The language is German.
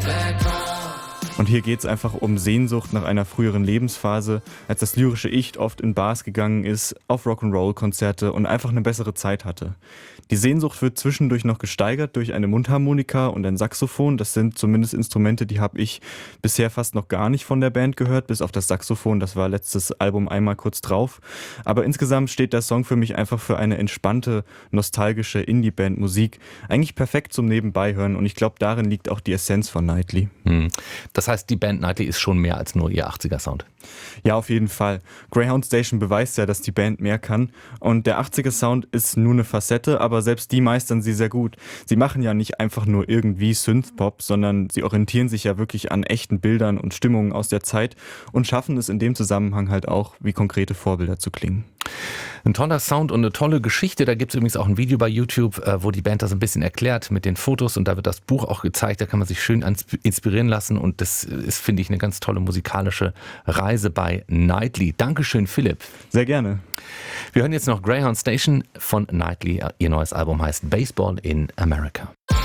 Und hier geht es einfach um Sehnsucht nach einer früheren Lebensphase, als das lyrische Ich oft in Bars gegangen ist, auf Rock'n'Roll-Konzerte und einfach eine bessere Zeit hatte. Die Sehnsucht wird zwischendurch noch gesteigert durch eine Mundharmonika und ein Saxophon. Das sind zumindest Instrumente, die habe ich bisher fast noch gar nicht von der Band gehört, bis auf das Saxophon. Das war letztes Album einmal kurz drauf. Aber insgesamt steht der Song für mich einfach für eine entspannte, nostalgische Indie-Band-Musik. Eigentlich perfekt zum Nebenbeihören und ich glaube, darin liegt auch die Essenz von Nightly. Das heißt, die Band Nightly ist schon mehr als nur ihr 80er-Sound. Ja, auf jeden Fall. Greyhound Station beweist ja, dass die Band mehr kann. Und der 80er-Sound ist nur eine Facette, aber selbst die meistern sie sehr gut. Sie machen ja nicht einfach nur irgendwie Synthpop, sondern sie orientieren sich ja wirklich an echten Bildern und Stimmungen aus der Zeit und schaffen es in dem Zusammenhang halt auch, wie konkrete Vorbilder zu klingen. Ein toller Sound und eine tolle Geschichte. Da gibt es übrigens auch ein Video bei YouTube, wo die Band das ein bisschen erklärt mit den Fotos und da wird das Buch auch gezeigt. Da kann man sich schön inspirieren lassen und das ist, finde ich, eine ganz tolle musikalische Reise bei Nightly. Dankeschön, Philipp. Sehr gerne. Wir hören jetzt noch Greyhound Station von Nightly. Ihr neues Album heißt Baseball in America.